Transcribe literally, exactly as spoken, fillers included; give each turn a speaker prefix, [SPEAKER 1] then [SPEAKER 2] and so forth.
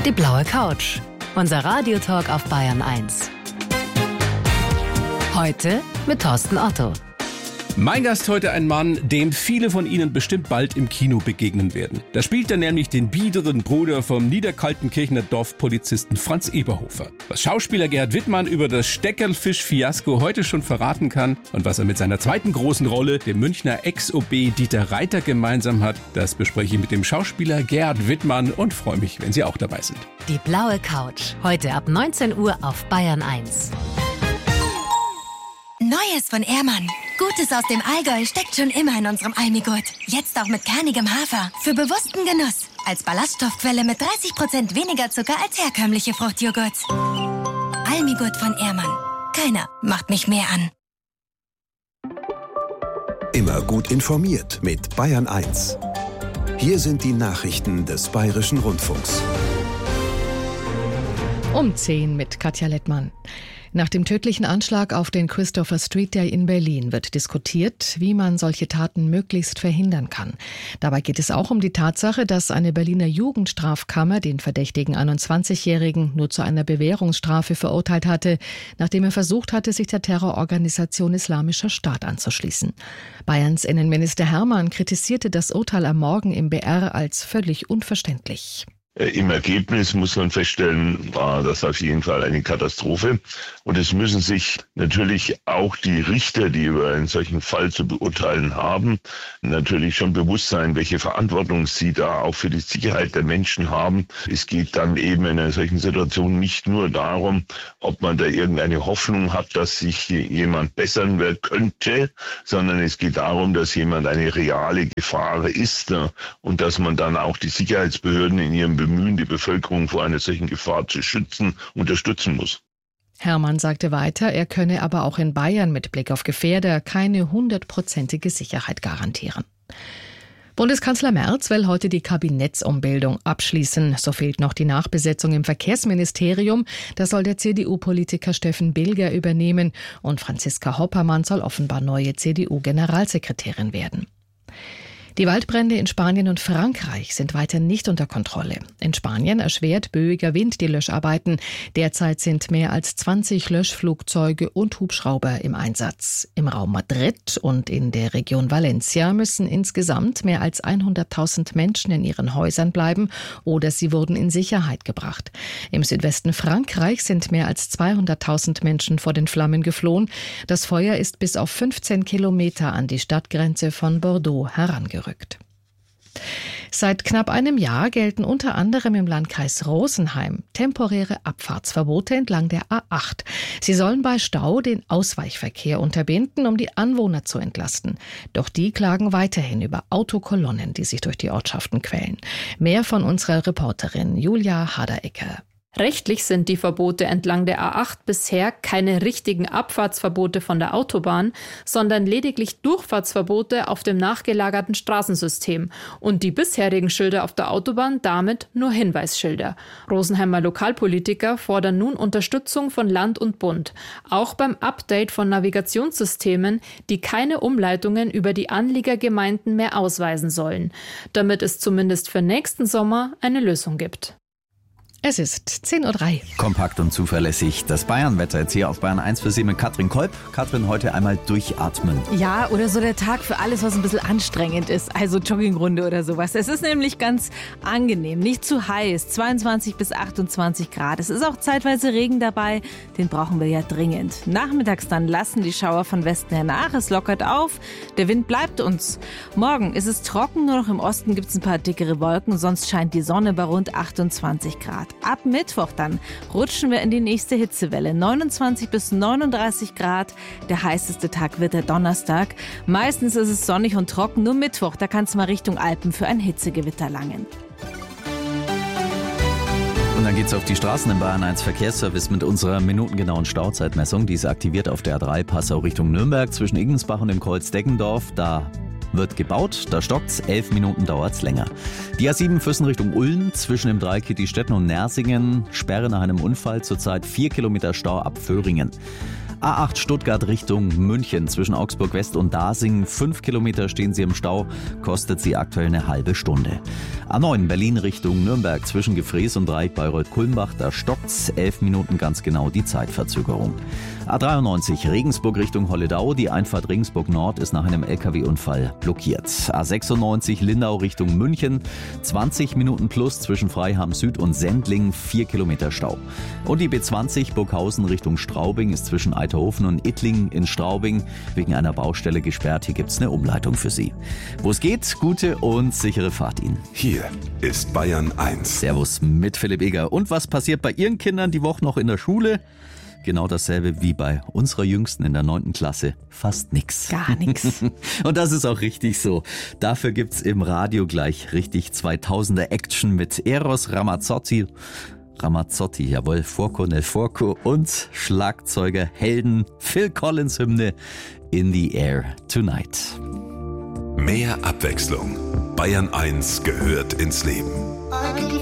[SPEAKER 1] Die blaue Couch. Unser Radiotalk auf Bayern eins. Heute mit Thorsten Otto.
[SPEAKER 2] Mein Gast heute ein Mann, dem viele von Ihnen bestimmt bald im Kino begegnen werden. Da spielt er nämlich den biederen Bruder vom Niederkaltenkirchener Dorfpolizisten Franz Eberhofer. Was Schauspieler Gerhard Wittmann über das Steckerlfisch-Fiasko heute schon verraten kann und was er mit seiner zweiten großen Rolle, dem Münchner Ex-O B Dieter Reiter, gemeinsam hat, das bespreche ich mit dem Schauspieler Gerhard Wittmann und freue mich, wenn Sie auch dabei sind.
[SPEAKER 1] Die blaue Couch. Heute ab neunzehn Uhr auf Bayern eins.
[SPEAKER 3] Neues von Ehrmann. Gutes aus dem Allgäu steckt schon immer in unserem Almigurt. Jetzt auch mit kernigem Hafer. Für bewussten Genuss. Als Ballaststoffquelle mit dreißig Prozent weniger Zucker als herkömmliche Fruchtjoghurts. Almigurt von Ehrmann. Keiner macht mich mehr an.
[SPEAKER 4] Immer gut informiert mit Bayern eins. Hier sind die Nachrichten des Bayerischen Rundfunks.
[SPEAKER 5] Um zehn mit Katja Lettmann. Nach dem tödlichen Anschlag auf den Christopher Street Day in Berlin wird diskutiert, wie man solche Taten möglichst verhindern kann. Dabei geht es auch um die Tatsache, dass eine Berliner Jugendstrafkammer den verdächtigen einundzwanzigjährigen nur zu einer Bewährungsstrafe verurteilt hatte, nachdem er versucht hatte, sich der Terrororganisation Islamischer Staat anzuschließen. Bayerns Innenminister Hermann kritisierte das Urteil am Morgen im B R als völlig unverständlich.
[SPEAKER 6] Im Ergebnis muss man feststellen, war das auf jeden Fall eine Katastrophe. Und es müssen sich natürlich auch die Richter, die über einen solchen Fall zu beurteilen haben, natürlich schon bewusst sein, welche Verantwortung sie da auch für die Sicherheit der Menschen haben. Es geht dann eben in einer solchen Situation nicht nur darum, ob man da irgendeine Hoffnung hat, dass sich jemand bessern wird könnte, sondern es geht darum, dass jemand eine reale Gefahr ist und dass man dann auch die Sicherheitsbehörden in ihrem Bemühen, die Bevölkerung vor einer solchen Gefahr zu schützen, unterstützen muss.
[SPEAKER 5] Hermann sagte weiter, er könne aber auch in Bayern mit Blick auf Gefährder keine hundertprozentige Sicherheit garantieren. Bundeskanzler Merz will heute die Kabinettsumbildung abschließen. So fehlt noch die Nachbesetzung im Verkehrsministerium. Das soll der C D U-Politiker Steffen Bilger übernehmen. Und Franziska Hoppermann soll offenbar neue C D U-Generalsekretärin werden. Die Waldbrände in Spanien und Frankreich sind weiter nicht unter Kontrolle. In Spanien erschwert böiger Wind die Löscharbeiten. Derzeit sind mehr als zwanzig Löschflugzeuge und Hubschrauber im Einsatz. Im Raum Madrid und in der Region Valencia müssen insgesamt mehr als hunderttausend Menschen in ihren Häusern bleiben oder sie wurden in Sicherheit gebracht. Im Südwesten Frankreichs sind mehr als zweihunderttausend Menschen vor den Flammen geflohen. Das Feuer ist bis auf fünfzehn Kilometer an die Stadtgrenze von Bordeaux herangerückt. Seit knapp einem Jahr gelten unter anderem im Landkreis Rosenheim temporäre Abfahrtsverbote entlang der A acht. Sie sollen bei Stau den Ausweichverkehr unterbinden, um die Anwohner zu entlasten. Doch die klagen weiterhin über Autokolonnen, die sich durch die Ortschaften quälen. Mehr von unserer Reporterin Julia Haderecker.
[SPEAKER 7] Rechtlich sind die Verbote entlang der A acht bisher keine richtigen Abfahrtsverbote von der Autobahn, sondern lediglich Durchfahrtsverbote auf dem nachgelagerten Straßensystem und die bisherigen Schilder auf der Autobahn damit nur Hinweisschilder. Rosenheimer Lokalpolitiker fordern nun Unterstützung von Land und Bund, auch beim Update von Navigationssystemen, die keine Umleitungen über die Anliegergemeinden mehr ausweisen sollen, damit es zumindest für nächsten Sommer eine Lösung gibt.
[SPEAKER 5] Es ist zehn Uhr drei.
[SPEAKER 8] Kompakt und zuverlässig. Das Bayern-Wetter jetzt hier auf Bayern eins für Sie mit Katrin Kolb. Katrin, heute einmal durchatmen.
[SPEAKER 9] Ja, oder so der Tag für alles, was ein bisschen anstrengend ist. Also Joggingrunde oder sowas. Es ist nämlich ganz angenehm. Nicht zu heiß. zweiundzwanzig bis achtundzwanzig Grad. Es ist auch zeitweise Regen dabei. Den brauchen wir ja dringend. Nachmittags dann lassen die Schauer von Westen her nach. Es lockert auf. Der Wind bleibt uns. Morgen ist es trocken. Nur noch im Osten gibt es ein paar dickere Wolken. Sonst scheint die Sonne bei rund achtundzwanzig Grad. Ab Mittwoch dann rutschen wir in die nächste Hitzewelle. neunundzwanzig bis neununddreißig Grad. Der heißeste Tag wird der Donnerstag. Meistens ist es sonnig und trocken. Nur Mittwoch, da kann es mal Richtung Alpen für ein Hitzegewitter langen.
[SPEAKER 8] Und dann geht's auf die Straßen im Bayern eins Verkehrsservice mit unserer minutengenauen Stauzeitmessung. Die ist aktiviert auf der A drei Passau Richtung Nürnberg zwischen Igensbach und dem Kreuz Deggendorf. Da wird gebaut, da stockt's, elf Minuten dauert's länger. Die A sieben Füssen Richtung Ulm, zwischen dem Dreieck Kittistetten und Nersingen, Sperre nach einem Unfall, zurzeit vier Kilometer Stau ab Föhringen. A acht Stuttgart Richtung München zwischen Augsburg West und Dasing. Fünf Kilometer stehen Sie im Stau, kostet Sie aktuell eine halbe Stunde. A neun Berlin Richtung Nürnberg zwischen Gefrees und Dreieck Bayreuth-Kulmbach. Da stockt's, elf Minuten ganz genau die Zeitverzögerung. A dreiundneunzig Regensburg Richtung Holledau. Die Einfahrt Regensburg Nord ist nach einem L K W-Unfall blockiert. A sechsundneunzig Lindau Richtung München. zwanzig Minuten plus zwischen Freiham Süd und Sendling. vier Kilometer Stau. Und die B zwanzig Burghausen Richtung Straubing ist zwischen Eiterhofen und Ittlingen in Straubing wegen einer Baustelle gesperrt. Hier gibt's eine Umleitung für Sie. Wo es geht, gute und sichere Fahrt Ihnen.
[SPEAKER 4] Hier ist Bayern eins.
[SPEAKER 8] Servus mit Philipp Eger. Und was passiert bei Ihren Kindern die Woche noch in der Schule? Genau dasselbe wie bei unserer Jüngsten in der neunten Klasse. Fast nix.
[SPEAKER 9] Gar nix.
[SPEAKER 8] Und das ist auch richtig so. Dafür gibt's im Radio gleich richtig zweitausender Action mit Eros Ramazzotti. Ramazzotti, jawohl, Forco nel Forco und Schlagzeuger Helden Phil Collins Hymne In the Air Tonight.
[SPEAKER 4] Mehr Abwechslung. Bayern eins gehört ins Leben.